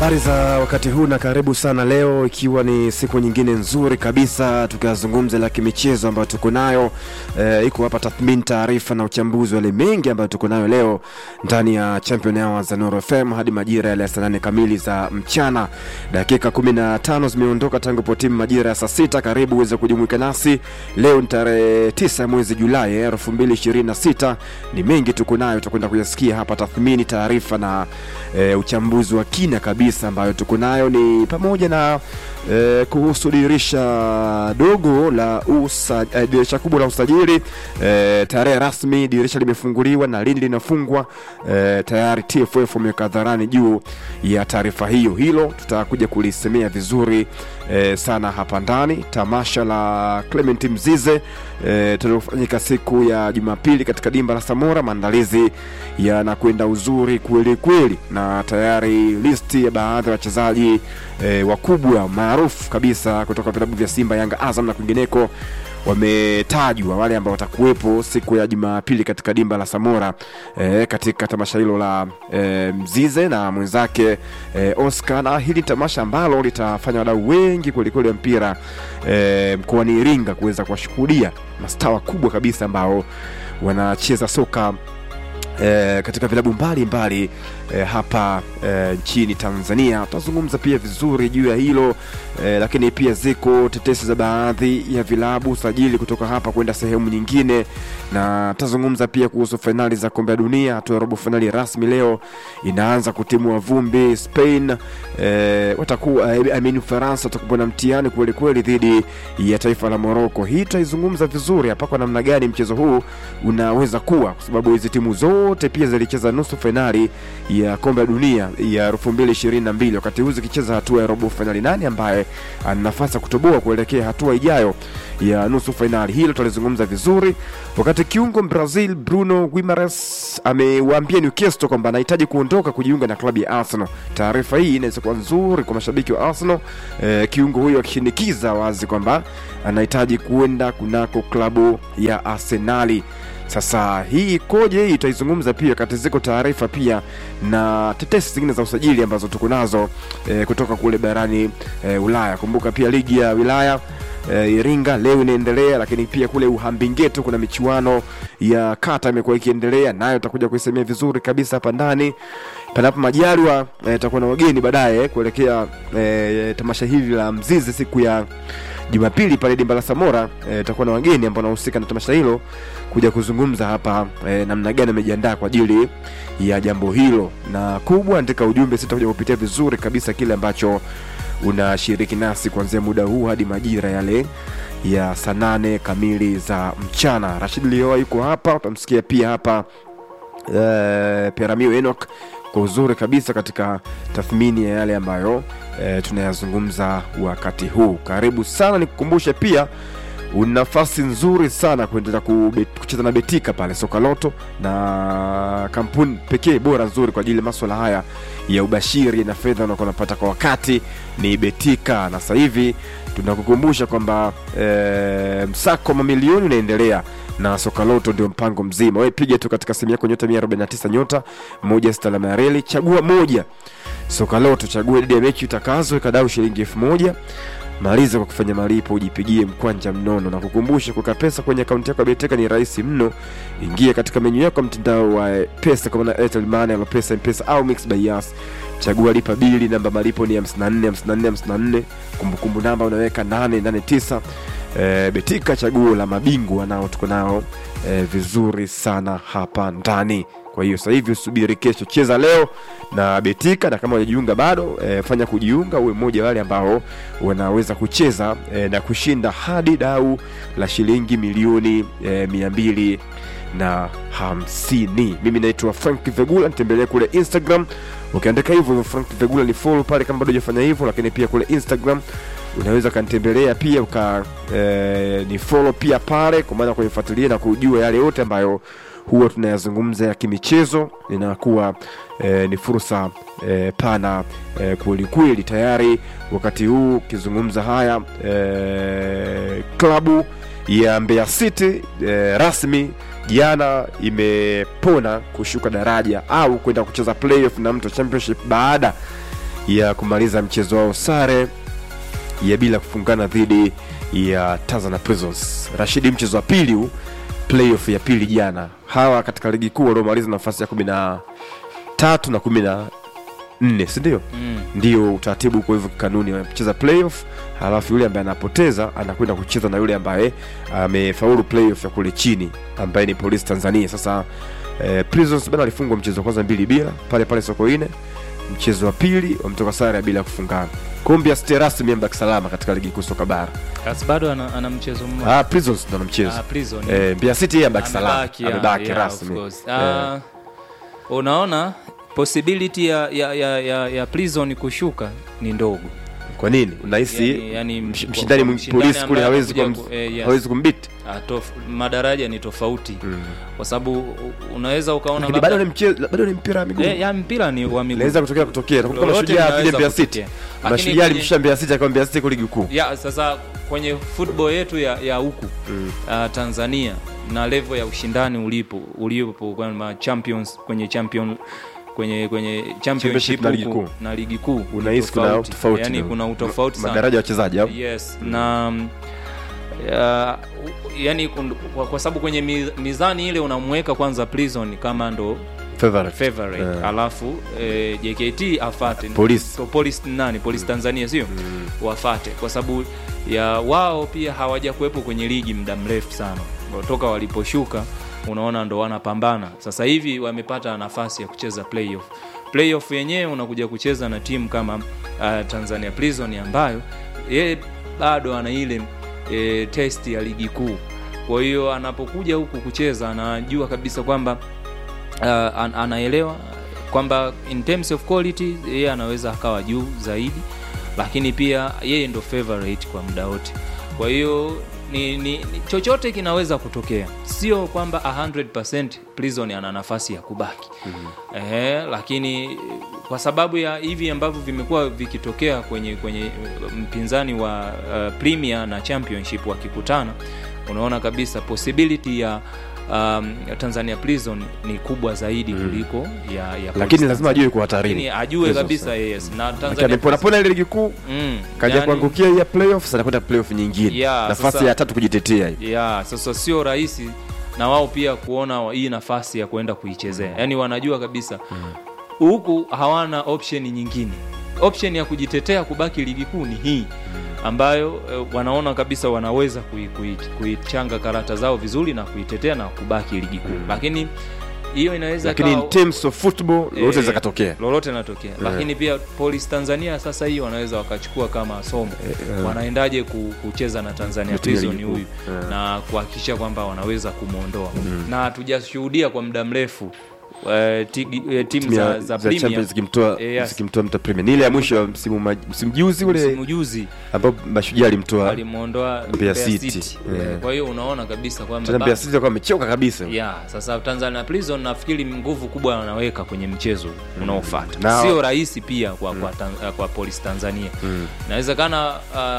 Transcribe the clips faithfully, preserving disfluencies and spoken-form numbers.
Habari za wakati huu na karibu sana leo, ikiwa ni siku nyingine nzuri kabisa tukazungumza la kimichezo ambayo tuko nayo. E, iko hapa tathmini, taarifa na uchambuzi wale mengi ambayo tuko nayo leo ndani ya Champion Hours za Nuru F M hadi majira ya saa nane kamili za mchana. Dakika kumi na tano zimeondoka tangu po timu majira ya saa sita. Karibu uweze kujumuika nasi. Leo ni tarehe tisa mwezi Julai elfu mbili ishirini na sita. Ni mengi tuko nayo, tutakwenda kuyasikia hapa tathmini, taarifa na e, uchambuzi wa kina kabisa ambayo tuko nayo. Ni pamoja na e, kuhusu dirisha dogo la usa, e, dirisha kubwa la usajili. E, tarehe rasmi dirisha limefunguliwa na lini linafungwa. E, tayari T F F wameweka hadharani juu ya taarifa hiyo. Hilo tutakuja kulisemea vizuri e, sana hapa ndani. Tamasha la Clement Mzize e, tulifanyika siku ya Jumapili katika dimba la Samora. Maandalizi yanakwenda uzuri kweli kweli, na tayari listi ya baadhi ya wachezaji e, wakubwa maarufu kabisa kutoka vilabu vya Simba, Yanga, Azam na kwingineko wametajwa, wale ambao watakuwepo siku ya Jumapili katika dimba la Samora e, katika tamasha hilo la e, Mzize na mwenzake e, Oscar. Na hili tamasha ambalo litafanya wadau wengi kweli kweli wa mpira e, mkoani Iringa kuweza kuwashuhudia mastaa wakubwa kabisa ambao wanacheza soka E, katika vilabu mbali mbali e, hapa e, nchini Tanzania. Tutazungumza pia vizuri juu ya hilo e, lakini pia ziko tetesi za baadhi ya vilabu sajili kutoka hapa kwenda sehemu nyingine, na tutazungumza pia kuhusu finali za kombe la dunia. Hatua robo finali rasmi leo inaanza kutimua vumbi. Spain e, watakuwa I mean Ufaransa watakuwa na mtihani kweli kweli dhidi ya taifa la Morocco. Hii tutaizungumza vizuri hapa kwa namna gani mchezo huu unaweza kuwa, kwa sababu hizi timu zote pia zilicheza nusu finali ya kombe la dunia ya elfu mbili ishirini na mbili, wakati huu zikicheza hatua ya robo finali. Nani ambaye ana nafasi kutoboa kuelekea hatua ijayo ya nusu finali? Hilo tutalizungumza vizuri. Wakati kiungo Brazil Bruno Guimaraes amewaambia Newcastle kwamba anahitaji kuondoka kujiunga na klabu ya Arsenal. Taarifa hii inaweza kuwa nzuri kwa mashabiki wa Arsenal. E, kiungo huyo akishinikiza wazi kwamba anahitaji kuenda kunako klabu ya Arsenali. Sasa hii koje, hii itaizungumza pia kati ziko taarifa pia na tetesi zingine za usajili ambazo tuko nazo e, kutoka kule barani e, Ulaya. Kumbuka pia ligi ya wilaya e, Iringa leo inaendelea, lakini pia kule Uhambingeto kuna michuano ya kata imekuwa ikiendelea, nayo tutakuja kuisemea vizuri kabisa hapa ndani. Panapo majaliwa tutakuwa e, na wageni baadaye kuelekea e, tamasha hili la Mzizi siku ya Jumapili pale dimba la Samora. Tutakuwa e, na wageni ambao wanahusika na tamasha hilo kuja kuzungumza hapa e, namna gani amejiandaa kwa ajili ya jambo hilo. Na kubwa, andika ujumbe, sitakuja kupitia vizuri kabisa kile ambacho unashiriki nasi kuanzia muda huu hadi majira yale ya saa nane kamili za mchana. Rashid Lioa yuko hapa, utamsikia pia hapa e, Peramio Enoch kwa uzuri kabisa katika tathmini ya yale ambayo e, tunayazungumza wakati huu. Karibu sana. Nikukumbushe pia una nafasi nzuri sana kuendelea kucheza na Betika pale Soka Loto, na kampuni pekee bora nzuri kwa ajili ya masuala haya ya ubashiri na fedha unakuwa unapata kwa wakati ni Betika. Na sasa hivi tunakukumbusha kwamba e, msako mamilioni unaendelea na Soka Loto ndio mpango mzima. Wewe piga tu katika simu yako nyota mia arobaini na tisa nyota moja sita alama ya reli, chagua moja Soka Loto, chagua idadi ya mechi utakazo, kadau shilingi elfu moja. Maliza kwa kufanya malipo, ujipigie mkwanja mnono. Na kukumbusha kuweka pesa kwenye akaunti yako ya Betika ni rahisi mno. Ingia katika menu yako mtandao wa pesa kama na Airtel Money, au Pesa M-Pesa au Mix by Yas. Chagua lipa bili, namba malipo ni hamsini na nne hamsini na nne hamsini na nne, kumbukumbu namba unaweka nane nane tisa. E, Betika chaguo la mabingwa, nao tuko nao e, vizuri sana hapa ndani. Kwa hiyo sasa hivi usubiri kesho, cheza leo na Betika, na kama hujajiunga bado e, fanya kujiunga uwe mmoja wale ambao wanaweza kucheza e, na kushinda hadi dau la shilingi milioni e, mia mbili na hamsini. Mimi naitwa Frank Vegula, nitembelee kule Instagram. Ukiandika hivyo Frank Vegula ni follow pale kama bado hujafanya hivyo, lakini pia kule Instagram unaweza kanitembelea pia uka e, ni follow pia pale, kwa maana kuifuatilia na kujua yale yote ambayo huwa tunayazungumza ya kimichezo. Inakuwa e, ni fursa e, pana e, kweli kweli. Tayari wakati huu kizungumza haya e, klabu ya Mbeya City e, rasmi jana imepona kushuka daraja au kwenda kucheza playoff na Mto Championship baada ya kumaliza mchezo wao sare ya bila kufungana dhidi ya Tanzania Prisons. Rashidi, mchezo wa pili huu, playoff ya pili jana. Hawa katika ligi kuu waliomaliza nafasi ya kumi na tatu na kumi na nne, si ndio? Mm. Ndio utaratibu kwa hivyo kanuni wanacheza playoff, halafu yule ambaye anapoteza anakwenda kucheza na yule ambaye amefaulu playoff ya kule chini ambaye ni Police Tanzania. Sasa eh, Prisons bana walifungwa mchezo wa kwanza mbili bila pale pale Sokoine. Mchezo wa pili wametoka sare bila kufungana. Kumbia Steras miamba salama katika ligi kuu soka bara. Kasi bado ana, ana mchezo mmoja. Ah, Prisons ndo mchezo. Ah, Prison. Eh, Mbeya City yeye mbaki salama. Amebaki yeah, rasmi. Ah, uh, unaona possibility ya ya ya, ya, ya Prison kushuka ni ndogo. Kwa nini? Unahisi yani, yani mshindani Police kule hawezi kum, eh, yes. hawezi kumbiti? Ah, tof, madaraja ni tofauti. Mm. Kwa sababu unaweza ukaona labda bado ni mchezo, bado ni mpira wa miguu. Eh, ya mpira ni wa miguu. Inaweza kutokea kutokea. Kama Mashujaa vile Mbeya City. Mashujaa alimshinda Mbeya City kwa Mbeya City kwa ligi kuu. Ya sasa kwenye football yetu ya ya huku mm. uh, Tanzania na level ya ushindani ulipo ulipo kwa champions kwenye champion kwenye kwenye championship na ligi kuu na ligi kuu unahisi kuna utofauti, yani kuna utofauti sana madaraja ya wachezaji hapo. Yes. Mm. Na uh, yani kwa, kwa sababu kwenye mizani ile unamweka kwanza Prison kama ndo favorite, favorite. Yeah. Alafu eh, J K T afate Police. So, Police nani? Police Tanzania sio? Mm. Wafate kwa sababu ya wao pia hawajakuepo kwenye ligi muda mrefu sana. Kutoka waliposhuka unaona ndo wanapambana. Sasa hivi wamepata nafasi ya kucheza playoff. Playoff yenyewe unakuja kucheza na timu kama uh, Tanzania Prison ambayo yeye bado ana ile e, test ya ligi kuu. Kwa hiyo anapokuja huku kucheza anajua kabisa kwamba uh, an, anaelewa kwamba in terms of quality yeye anaweza akawa juu zaidi, lakini pia yeye ndo favorite kwa muda wote. Kwa hiyo ni, ni, ni chochote kinaweza kutokea, sio kwamba one hundred percent Prison ana nafasi ya kubaki. Mm-hmm. Ehe, lakini kwa sababu ya hivi ambavyo vimekuwa vikitokea kwenye kwenye mpinzani wa uh, Premier na Championship wakikutana, unaona kabisa possibility ya um, Tanzania Prison ni kubwa zaidi kuliko mm. ya ya lakini lazima ajue kwa hatarini. Lakini ajue kabisa yes. Na Tanzania pona pona ile ligi kuu mm, kaja yani, kuangukia ya playoffs sasa kwenda playoff nyingine. Yeah, nafasi ya tatu kujitetea hii. Yeah, sasa sio rahisi na wao pia kuona hii nafasi ya kwenda kuichezea. Mm. Yaani wanajua kabisa huku mm. hawana option nyingine. Option ya kujitetea kubaki ligi kuu ni hii. Ambayo e, wanaona kabisa wanaweza kuichanga kui, kui karata zao vizuri na kuitetea na kubaki ligi kuu. Mm. Lakini hiyo inaweza lakini in terms of football lolote linaweza e, katokea. Lolote linatokea. Yeah. Lakini pia Police Tanzania sasa hiyo wanaweza wakachukua kama somo. Yeah. Wanaendaje kucheza na Tanzania Prison huyu. Yeah. Na kuhakikisha kwamba wanaweza kumuondoa. Mm. Na hatujashuhudia kwa muda mrefu Uh, timu za za Premier zikimtoa zikimtoa mta Premier. Ni ile ya mwisho wa msimu msimu juzi ule msimu juzi ambapo Mashujaa alimtoa alimuondoa Mbeya City. City. Yeah. Kwa hiyo unaona kabisa kwamba Mbeya City kwa amechoka kabisa. Yeah, sasa Tanzania Prison nafikiri nguvu kubwa wanaweka kwenye mchezo mm. unaofuata. Sio rahisi pia kwa mm. kwa, kwa, kwa Police Tanzania. Mm. Inawezekana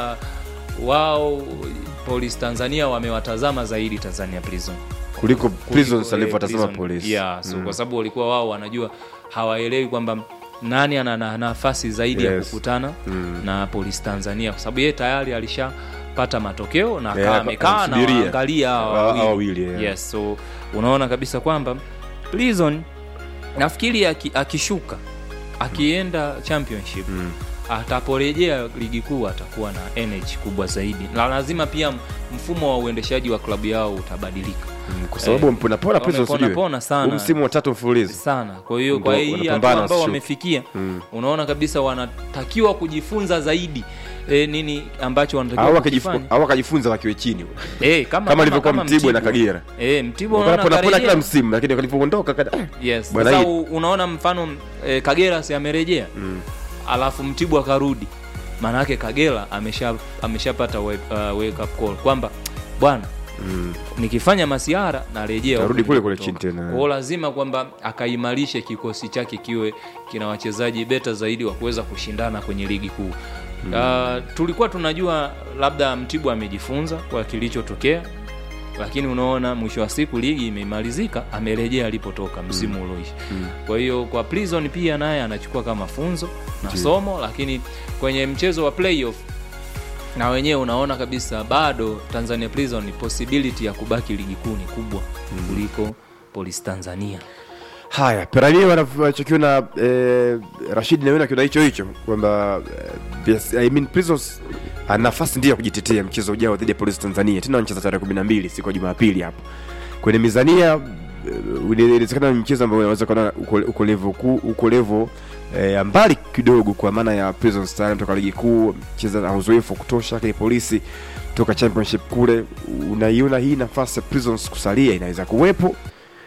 uh, wao Police Tanzania wamewatazama zaidi Tanzania Prison kuliko Prisons alivyotazama Police. Yeah, so mm. kwa sababu walikuwa wao wanajua hawaelewi kwamba nani ana nafasi zaidi yes. ya kukutana mm. na Police Tanzania kwa sababu yeye tayari alishapata matokeo na yeah, amekaa na angalia hao wawili. Yeah. Yes, so unaona kabisa kwamba Prison nafikiri akishuka akienda Championship mm. ataporejea ligi kuu atakuwa na energy kubwa zaidi. Na lazima pia mfumo wa uendeshaji wa klabu yao utabadilika. Mm, kwa sababu mpona pona Prisons pona pona sana. Msimu wa tatu mfululizo sana. Kwa hiyo kwa hii ambao wamefikia mm. unaona kabisa wanatakiwa kujifunza zaidi e, nini ambacho wanatakiwa kufanya. Au wakajifunza wakiwe chini. Eh, kama kama ilivyokuwa Mtibwa na Kagera. Eh, Mtibwa unaona pona pona kila msimu lakini walipoondoka kada. Yes. Sasa unaona mfano e, Kagera si amerejea. Mm. Alafu Mtibwa akarudi. Maana yake Kagera amesha ameshapata wake, uh, wake up call kwamba bwana mm. nikifanya masiara narejea narudi kule kule chini tena. Kwa lazima kwamba akaimarishe kikosi chake kiwe kina wachezaji beta zaidi wa kuweza kushindana kwenye ligi kuu. Mm. Uh, tulikuwa tunajua labda Mtibwa amejifunza kwa kilichotokea lakini unaona mwisho wa siku ligi imemalizika, amerejea alipotoka msimu mm. ulioisha. Mm. Kwa hiyo kwa Prison pia naye anachukua kama funzo na Jee. somo, lakini kwenye mchezo wa playoff na wenyewe unaona kabisa bado Tanzania Prison ni possibility ya kubaki ligi kuu ni kubwa mm. kuliko Police Tanzania. Haya, Perania wanachokiona eh, Rashid na wewe kiona hicho hicho kwamba eh, I mean Prisons ana nafasi ndio ya kujitetea mchezo ujao dhidi ya Police Tanzania. Tena wanacheza tarehe kumi na mbili siku ya Jumapili hapo. Kwenye mizania inawezekana uh, mchezo ambao unaweza kuona uko level kuu, uko level eh, mbali kidogo kwa maana ya Prisons tayari kutoka ligi kuu, mchezo na uzoefu kutosha kwa Polisi kutoka championship kule. Unaiona hii nafasi ya Prisons kusalia inaweza kuwepo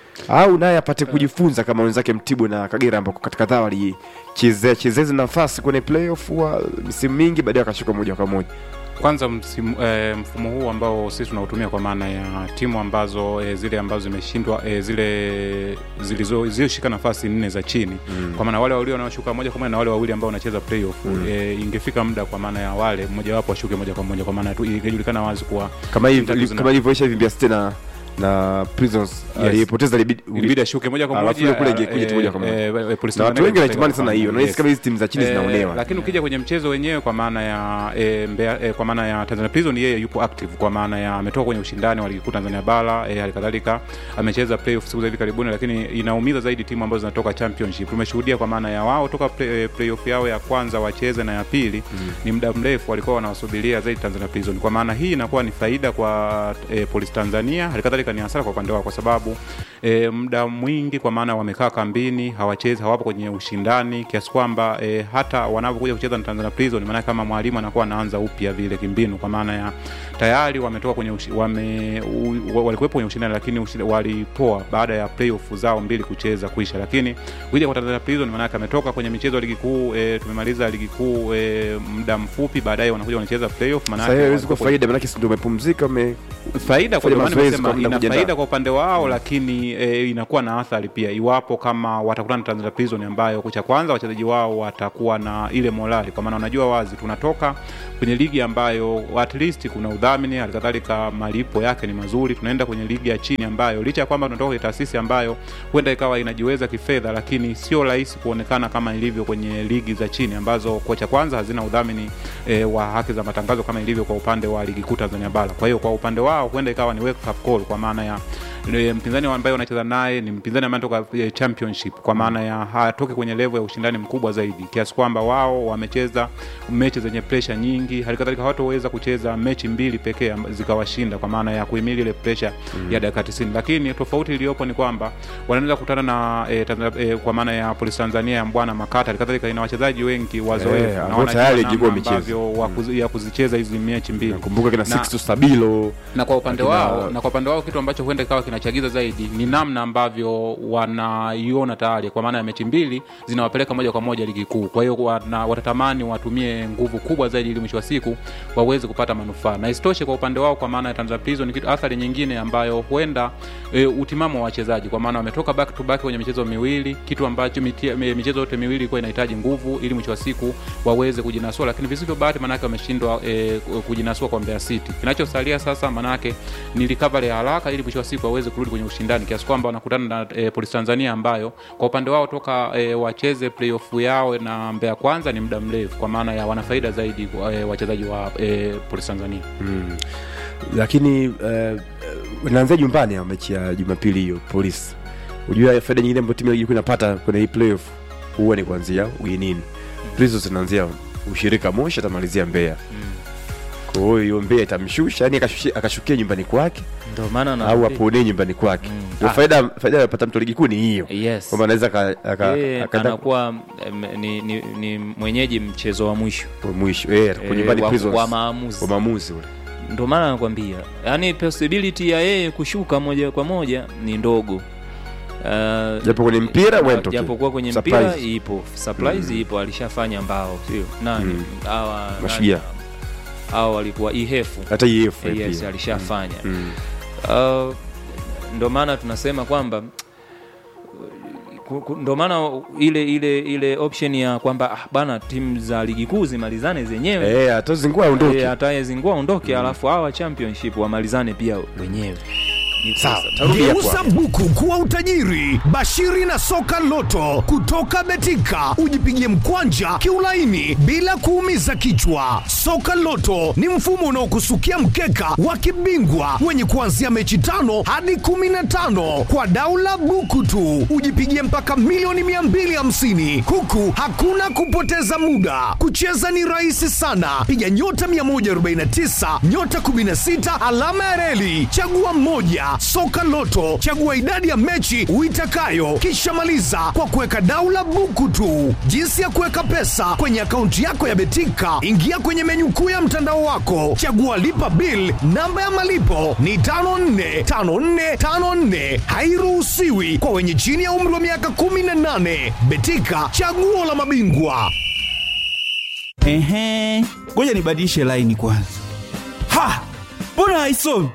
au naye apate kujifunza kama wenzake Mtibwa na Kagera ambao katika kadhaa walichezea chezeza nafasi kwenye playoff wa msimu mingi baadaye akashuka moja kwa moja. Kwanza msimu, e, mfumo huu ambao sisi tunautumia kwa maana ya timu ambazo e, zile ambazo zimeshindwa e, zile zilizoshika nafasi nne za chini mm. kwa maana wale wawili wanaoshuka moja kwa moja na wale wawili ambao wanacheza playoff mm. e, ingefika muda kwa maana ya wale mmoja wapo ashuke moja kwa moja kwa maana tu ingejulikana wazi kwa kama hivi kama ilivyoisha hivi Mbeya City na na Prisons alipoteza yes. ilibidi ashuke moja kwa moja kule kuja moja kwa moja. Na watu wengi wanatamani sana hiyo. Na kama hizi timu za chini zinaonewa. Lakini ukija kwenye mchezo wenyewe kwa maana ya e, Mbeya e, kwa maana ya Tanzania Prison yeye yupo active kwa maana ya ametoka kwenye ushindani wa ligi kuu Tanzania bara, e, halikadhalika amecheza playoff siku za hivi karibuni, lakini inaumiza zaidi timu ambazo zinatoka championship. Tumeshuhudia kwa maana ya wao toka play, e, playoff yao ya kwanza wacheze na ya pili mm. ni muda mrefu walikuwa wanawasubiria zaidi Tanzania Prison. Kwa maana hii inakuwa ni faida kwa e, Police Tanzania, halikadhalika ni hasara kwa upande wao kwa sababu e, muda mwingi kwa maana wamekaa kambini, hawachezi, hawapo kwenye ushindani kiasi kwamba e, hata wanapokuja kucheza na Tanzania Prison maana kama mwalimu anakuwa anaanza upya vile kimbinu kwa maana ya tayari wametoka kwenye ushi, wame walikuwepo kwenye ushindani lakini ushindani, walipoa baada ya playoff zao mbili kucheza kuisha. Lakini kuja kwa Tanzania Prison maana ametoka kwenye michezo ya ligi kuu, e, tumemaliza ligi kuu e, muda mfupi, baadaye wanakuja wanacheza playoff maana sasa hiyo kwa faida maana ndio umepumzika ume faida kwa maana nimesema ina faida kwa upande wao mm. lakini e, inakuwa na athari pia iwapo kama watakutana na Tanzania Prison ambayo kwa kwanza wachezaji wao watakuwa na ile morali kwa maana wanajua wazi tunatoka kwenye ligi ambayo at least kuna udhamini, halikadhalika malipo yake ni mazuri. Tunaenda kwenye ligi ya chini ambayo licha ya kwamba tunatoka kwenye taasisi ambayo huenda ikawa inajiweza kifedha, lakini sio rahisi kuonekana kama ilivyo kwenye ligi za chini ambazo kwa cha kwanza hazina udhamini e, wa haki za matangazo kama ilivyo kwa upande wa ligi kuu Tanzania bara. Kwa hiyo kwa upande wao huenda ikawa ni wake up call kwa maana ya mpinzani ambaye wanacheza naye ni mpinzani ambaye anatoka championship kwa maana ya hatoke kwenye level ya ushindani mkubwa zaidi kiasi kwamba wao wamecheza mechi zenye pressure nyingi, halikadhalika hawataweza kucheza mechi mbili pekee zikawashinda kwa maana ya kuhimili ile pressure mm. ya dakika tisini. Lakini tofauti iliyopo ni kwamba wanaweza kukutana na e, e, kwa maana ya Police Tanzania ya Mbwana Makata, halikadhalika ina wachezaji wengi wazoefu yeah, na wanajua namna ambavyo mm. ya kuzicheza hizi mechi mbili. Nakumbuka kina Sixto Stabilo na kwa upande wao na kwa upande wao kitu ambacho huenda ikawa kinachagiza zaidi ni namna ambavyo wanaiona tayari kwa maana ya mechi mbili zinawapeleka moja kwa moja ligi kuu. Kwa hiyo watatamani watumie nguvu kubwa zaidi ili mwisho wa siku waweze kupata manufaa. Na isitoshe kwa upande wao kwa maana ya Tanzania Prison kitu athari nyingine ambayo huenda e, utimamo wa wachezaji kwa maana wametoka back to back kwenye michezo miwili, kitu ambacho michezo yote miwili ilikuwa inahitaji nguvu ili mwisho wa siku waweze kujinasua, lakini visivyo bahati maana yake wameshindwa e, kujinasua kwa Mbeya City. Kinachosalia sasa maana yake ni recovery haraka ili mwisho wa siku waweze kurudi kwenye ushindani kiasi kwamba wanakutana na e, Police Tanzania ambayo kwa upande wao toka e, wacheze playoff yao na Mbeya kwanza ni muda mrefu kwa maana ya wana faida zaidi e, wachezaji wa e, Police Tanzania. Mm. Lakini uh, naanza nyumbani ya mechi ya Jumapili hiyo Police. Unajua faida nyingine ambayo timu ilikuwa inapata kwenye hii playoff huwa ni kuanzia ugenini. Prisons inaanzia ushirika Moshi atamalizia Mbeya. Mm. Kwa hiyo Mbeya itamshusha yani akashukia nyumbani kwake ndio maana na au apone nyumbani kwake. Mm. Ah. Faida faida anapata mtu ligi kuu ni hiyo. Yes. Kwamba anaweza anakuwa ni, ni ni mwenyeji mchezo wa mwisho. Wa mwisho. Eh, kwa nyumbani e, Prisons. Wa maamuzi. Wa maamuzi ule. Ndio maana nakwambia. Yaani possibility ya yeye kushuka moja kwa moja ni ndogo. Uh, japo kwenye mpira wewe ndio japo kwa kwenye surprise. Mpira ipo surprise mm. ipo alishafanya mbao sio nani hawa mm. Mashia hao walikuwa ihefu hata ihefu yes alishafanya mm. uh, ndio maana tunasema kwamba ndo maana ile ile ile option ya kwamba ah, bana timu za ligi kuu zimalizane zenyewe eh atazingua aondoke eh atazingua aondoke mm. alafu hawa championship wamalizane pia wenyewe. Sawa, geuza buku kuwa utajiri. Bashiri na soka loto kutoka Betika, ujipigie mkwanja kiulaini bila kuumiza kichwa. Soka loto ni mfumo unaokusukia mkeka wa kibingwa wenye kuanzia mechi tano hadi kumi na tano kwa daula buku tu, ujipigie mpaka milioni mia mbili hamsini huku hakuna kupoteza muda. Kucheza ni rahisi sana, piga nyota mia moja arobaini na tisa nyota kumi na sita alama ya reli, chagua moja. Soka Loto, chagua idadi ya mechi uitakayo, kisha maliza kwa kuweka daula buku tu. Jinsi ya kuweka pesa kwenye akaunti yako ya Betika, ingia kwenye menyu kuu ya mtandao wako, chagua lipa bill. Namba ya malipo ni tano nne tano nne tano nne, hairuhusiwi kwa wenye chini ya umri wa miaka kumi na nane. Betika, chaguo la mabingwa. Ehe, ngoja nibadilishe line kwanza. Ha! Mbona haisomi?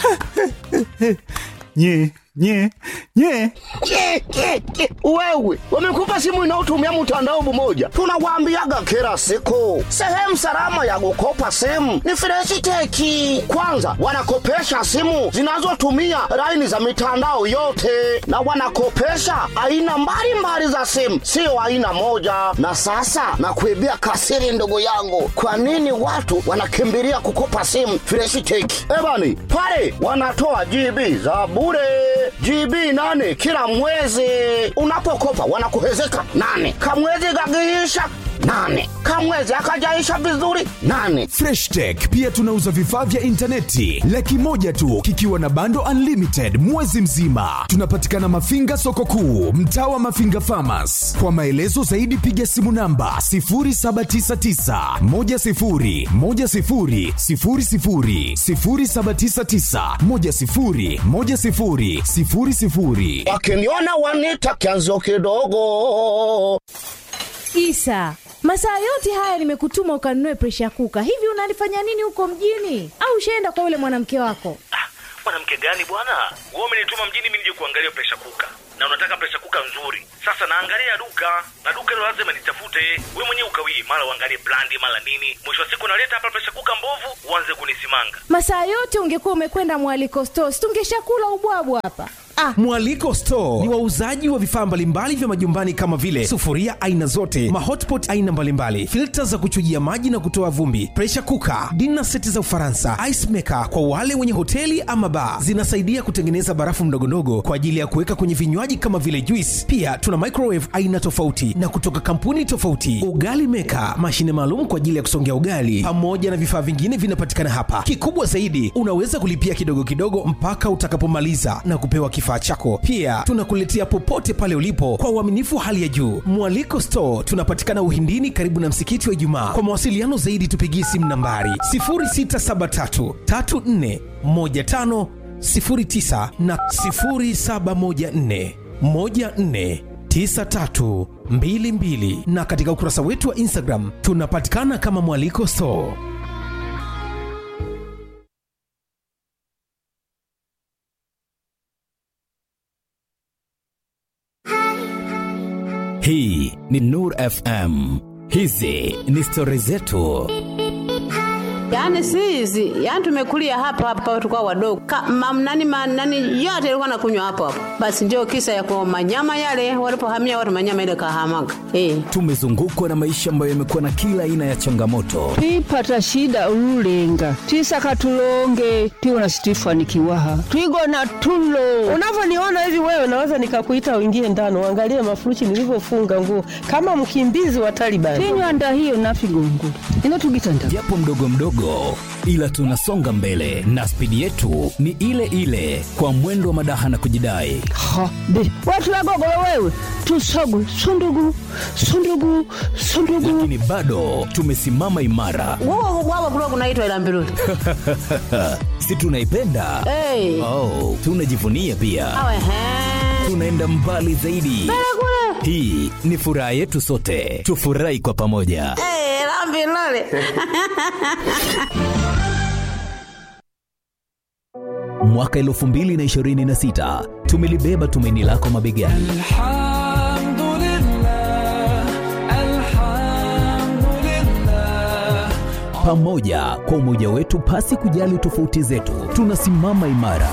nye nye nye Ke, ke, ke. Wewe wamekupa simu inayotumia mtandao mmoja, tunawaambiaga kila siku sehemu salama ya kukopa simu ni Fresh Tech. Kwanza wanakopesha simu zinazotumia laini za mitandao yote, na wanakopesha aina mbalimbali za simu, sio aina moja. Na sasa nakuibia kasiri ndugu yangu, kwa nini watu wanakimbilia kukopa simu Fresh Tech? Ebani pale wanatoa G B za bure, G B nane kila mwezi. Unapokopa wanakuhezeka nane, kamwezi kakiisha nane, kamwezi akajaisha vizuri nane. Fresh Tech pia tunauza vifaa vya intaneti laki moja tu kikiwa na bando unlimited mwezi mzima. Tunapatikana Mafinga soko kuu, mtaa wa Mafinga Farmers. Kwa maelezo zaidi piga simu namba sifuri saba tisa tisa moja sifuri moja sifuri sifuri sifuri sifuri saba tisa tisa moja sifuri moja sifuri sifuri sifuri. Wakiniona wanita kianzo kidogo. Isa, masaa yote haya nimekutuma ukanunue pressure cooker. Hivi unalifanya nini huko mjini? Au ushaenda kwa yule mwanamke wako? Ah, mwanamke gani bwana? Wewe umenituma mjini mimi nije kuangalia pressure cooker. Na unataka pressure cooker nzuri. Sasa naangalia duka, na duka hilo lazima nitafute. Wewe mwenyewe ukawie, mara uangalie brandi mara nini. Mwisho wa siku naleta hapa pressure cooker mbovu, uanze kunisimanga. Masaa yote ungekuwa umekwenda Mwaliko Stores, tungeshakula ubwabwa hapa. Ah. Mwaliko Store ni wauzaji wa vifaa mbalimbali vya majumbani kama vile sufuria aina zote, mahotpot aina mbalimbali, filter za kuchujia maji na kutoa vumbi, pressure cooker, dinner set za Ufaransa, ice maker kwa wale wenye hoteli ama bar. Zinasaidia kutengeneza barafu mdogondogo kwa ajili ya kuweka kwenye vinywaji kama vile juice. Pia tuna microwave aina tofauti na kutoka kampuni tofauti, ugali maker, mashine maalum kwa ajili ya kusongea ugali, pamoja na vifaa vingine vinapatikana hapa. Kikubwa zaidi, unaweza kulipia kidogo kidogo mpaka utakapomaliza na kupewa kifaa chako. Pia tunakuletea popote pale ulipo kwa uaminifu hali ya juu. Mwaliko Store tunapatikana Uhindini karibu na msikiti wa Ijumaa. Kwa mawasiliano zaidi tupigie simu nambari sifuri sita saba tatu tatu nne moja tano sifuri tisa na sifuri saba moja nne moja nne tisa tatu mbili mbili, na katika ukurasa wetu wa Instagram tunapatikana kama Mwaliko Store. Hii ni Nur F M. Hizi ni story zetu. Yaani sisi, yaani tumekulia hapa hapa tulikuwa wadogo. Mam nani nani yote ilikuwa nakunywa hapo hapo. Basi ndio kisa ya kwa manyama yale walipohamia watu manyama ile kahamaga. Eh. Tumezungukwa na maisha ambayo yamekuwa na kila aina ya changamoto. Twipata shida ulenga. Twisaka tulonge, tiona Stefani Kiwaha. Twigona tulo. Unavyoniona hivi wewe naweza nikakuita uingie ndani uangalie mafurushi nilivyofunga nguo kama mkimbizi wa Taliban. Tinywanda hiyo nafigongo. Ino tugitanda. Japo mdogo mdogo, ila tunasonga mbele na spidi yetu ni ile ile kwa mwendo wa madaha na kujidai. Ha, be, watu wagogolo wewe, tusogu, sundugu, sundugu, sundugu. Lakini bado tumesimama imara. Wao wao kulikuwa kunaitwa Ilambiruli. Si tunaipenda? Eh. Oh, tunajivunia pia. Awe he. Tunaenda mbali zaidi. Hii ni furaha yetu sote. Tufurahi kwa pamoja. Eh, Ilambiruli. Mwaka elfu mbili na ishirini na sita tumelibeba tumaini lako mabegani. Pamoja kwa umoja wetu, pasi kujali tofauti zetu, tunasimama imara.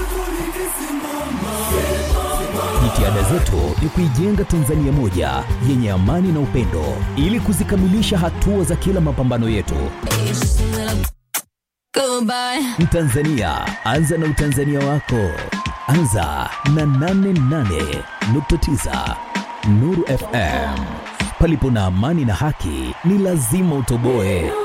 Jitihada zetu ni kuijenga Tanzania moja yenye amani na upendo, ili kuzikamilisha hatua za kila mapambano yetu. Mtanzania, anza na utanzania wako. Anza na nane nane nukta tisa Nuru F M. Palipo na amani na haki, ni lazima utoboe.